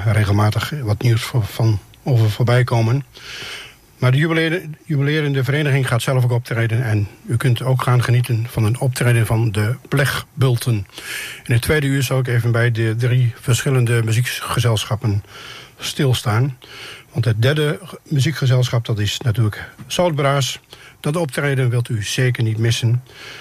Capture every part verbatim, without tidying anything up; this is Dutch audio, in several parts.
regelmatig wat nieuws voor, van over voorbij komen. Maar de jubileer- jubilerende vereniging gaat zelf ook optreden. En u kunt ook gaan genieten van een optreden van de Blegbulten. In het tweede uur zal ik even bij de drie verschillende muziekgezelschappen stilstaan. Want het derde muziekgezelschap, dat is natuurlijk Zoutbraas. Dat optreden wilt u zeker niet missen.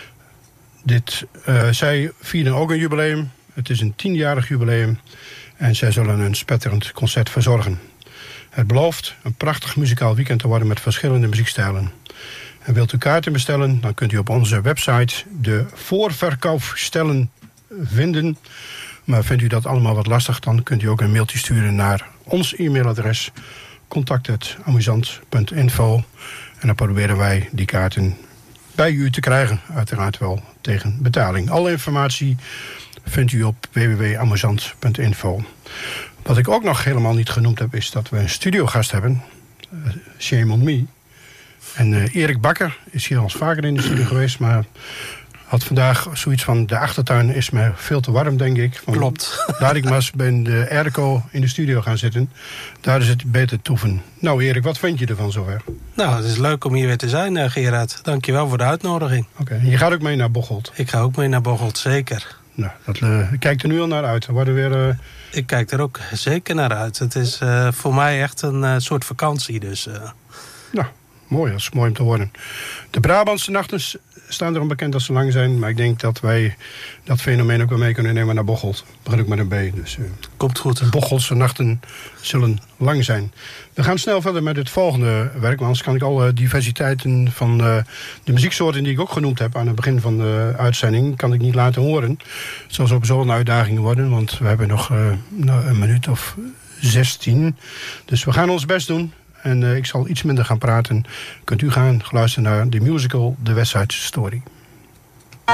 Dit, uh, zij vieren ook een jubileum. Het is een tienjarig jubileum. En zij zullen een spetterend concert verzorgen. Het belooft een prachtig muzikaal weekend te worden met verschillende muziekstijlen. En wilt u kaarten bestellen, dan kunt u op onze website de voorverkoopstellen vinden. Maar vindt u dat allemaal wat lastig, dan kunt u ook een mailtje sturen naar ons e-mailadres contact punt amusant punt info. En dan proberen wij die kaarten bij u te krijgen. Uiteraard wel tegen betaling. Alle informatie vindt u op w w w punt amusant punt info. Wat ik ook nog helemaal niet genoemd heb, is dat we een studiogast hebben. Uh, shame on me. En uh, Erik Bakker is hier al eens vaker in de studio geweest, maar had vandaag zoiets van: de achtertuin is me veel te warm, denk ik. Van, Klopt. Laat ik maar eens bij de airco in de studio gaan zitten. Daar is het beter toeven. Nou Erik, wat vind je ervan zover? Nou, het is leuk om hier weer te zijn, uh, Gerard. Dank je wel voor de uitnodiging. Oké, okay. Je gaat ook mee naar Bocholt? Ik ga ook mee naar Bocholt, zeker. Nou, dat, uh, ik kijk er nu al naar uit. Er worden weer... Uh... Ik kijk er ook zeker naar uit. Het is uh, voor mij echt een uh, soort vakantie, dus... Uh... Nou, mooi. Dat is mooi om te horen. De Brabantse nachten staan erom bekend dat ze lang zijn. Maar ik denk dat wij dat fenomeen ook wel mee kunnen nemen naar Bocholt. Begin ik met een B. Dus, uh, Komt goed. De Bocholtse nachten zullen lang zijn. We gaan snel verder met het volgende werk. Want anders kan ik alle diversiteiten van uh, de muzieksoorten die ik ook genoemd heb aan het begin van de uitzending, kan ik niet laten horen. Het zal sowieso een uitdaging worden. Want we hebben nog uh, nou, een minuut of zestien. Dus we gaan ons best doen. En uh, ik zal iets minder gaan praten. Kunt u gaan luisteren naar de musical The West Side Story.